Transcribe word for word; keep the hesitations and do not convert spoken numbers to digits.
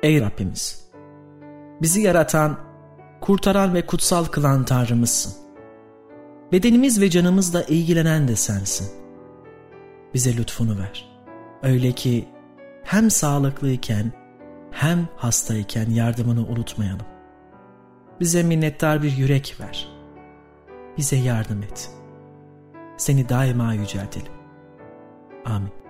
Ey Rabbimiz! Bizi yaratan, kurtaran ve kutsal kılan Tanrımızsın. Bedenimiz ve canımızla ilgilenen de sensin. Bize lütfunu ver. Öyle ki hem sağlıklıyken hem hastayken yardımını unutmayalım. Bize minnettar bir yürek ver. Bize yardım et. Seni daima yüceltelim. Amin.